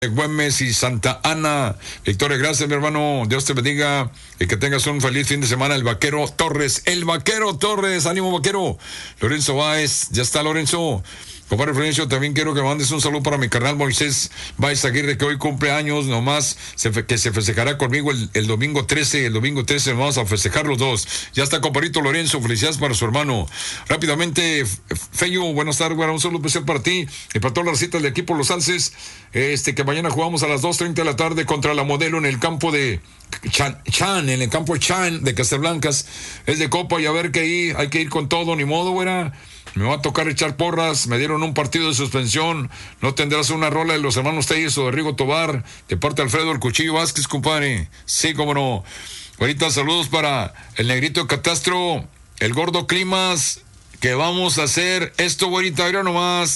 Güemes y Santa Ana. Victoria, gracias, mi hermano. Dios te bendiga y que tengas un feliz fin de semana. El Vaquero Torres, ánimo, Vaquero. Lorenzo Báez, ya está Lorenzo. Compadre Florencio, también quiero que mandes un saludo para mi carnal Moisés Báez Aguirre, que hoy cumple años nomás, que se festejará conmigo el domingo 13. El domingo 13 vamos a festejar los dos. Ya está, compadrito Lorenzo, felicidades para su hermano. Rápidamente, Feyo, buenas tardes, bueno, un saludo especial para ti y para todas las citas del equipo Los Alces, que mañana jugamos a las 2:30 de la tarde contra la Modelo en el campo de en el campo Chan de Casablancas. Es de Copa y a ver que ahí hay que ir con todo, ni modo, güera. Me va a tocar echar porras, me dieron un partido de suspensión, no tendrás una rola de los hermanos Telles o de Rigo Tobar, de parte de Alfredo el Cuchillo Vázquez, compadre. Sí, cómo no. Ahorita saludos para el Negrito Catastro, el Gordo Climas, que vamos a hacer esto, güerita, mira nomás.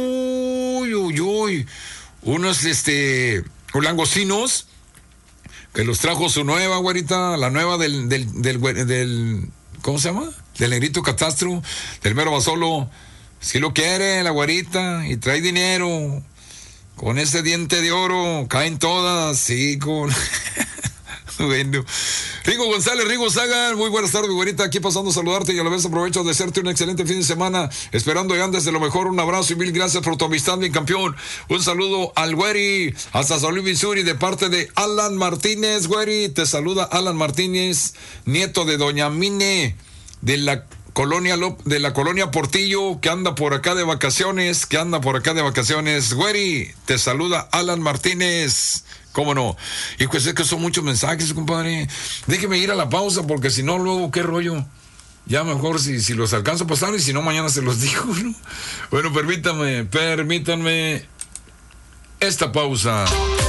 Uy. Unos, langostinos, que los trajo su nueva, güerita, la nueva del ¿cómo se llama? Del Negrito Catastro, del Mero Basolo. Si lo quiere, la güerita, y trae dinero. Con ese diente de oro, caen todas, sí, con... Bueno. Rigo Saga, muy buenas tardes, güerita, aquí pasando a saludarte y a la vez aprovecho de desearte un excelente fin de semana, esperando y andes de lo mejor, un abrazo y mil gracias por tu amistad, mi campeón. Un saludo al güeri, hasta San Luis, Missouri, de parte de Alan Martínez, güeri, te saluda Alan Martínez, nieto de doña Mine, de la colonia Portillo, que anda por acá de vacaciones, güeri, te saluda Alan Martínez. ¿Cómo no? Y pues es que son muchos mensajes, compadre. Déjeme ir a la pausa porque si no, luego, ¿qué rollo? Ya mejor si los alcanzo a pasar y si no, mañana se los digo, ¿no? Bueno, permítanme esta pausa.